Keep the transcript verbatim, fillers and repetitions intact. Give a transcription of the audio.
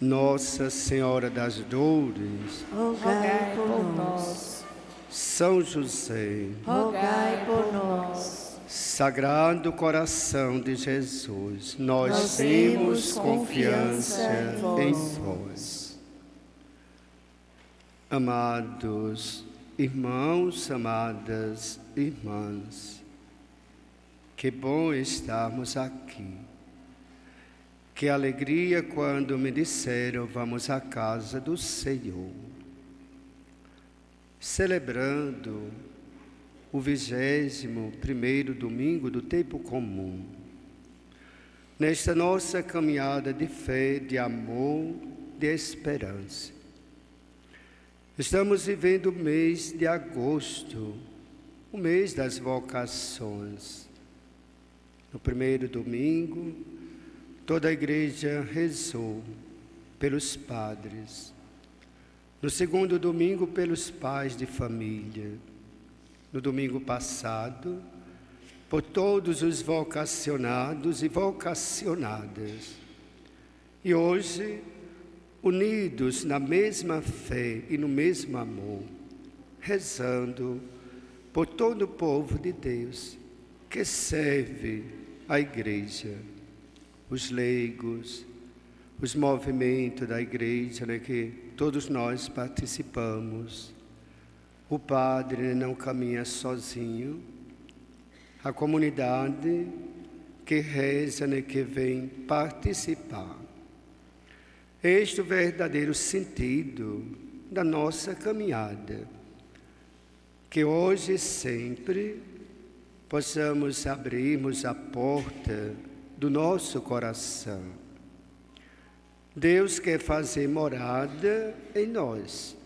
Nossa Senhora das Dores, rogai por nós. São José, Rogai por nós. Sagrado Coração de Jesus, nós, Nós temos temos confiança confiança em em vós. Amados irmãos, amadas irmãs, que bom estarmos aqui. Que alegria quando me disseram: vamos à casa do Senhor. Celebrando o vigésimo primeiro domingo do tempo comum. Nesta nossa caminhada de fé, de amor, de esperança. Estamos vivendo o mês de agosto, o mês das vocações. No primeiro domingo, toda a igreja rezou pelos padres. No segundo domingo, pelos pais de família. No domingo passado, por todos os vocacionados e vocacionadas. E hoje, unidos na mesma fé e no mesmo amor, rezando por todo o povo de Deus que serve a igreja. Os leigos, os movimentos da igreja, né, que todos nós participamos. O padre não caminha sozinho. A comunidade que reza, né, que vem participar. Este é o verdadeiro sentido da nossa caminhada. Que hoje e sempre possamos abrirmos a porta do nosso coração. Deus quer fazer morada em nós.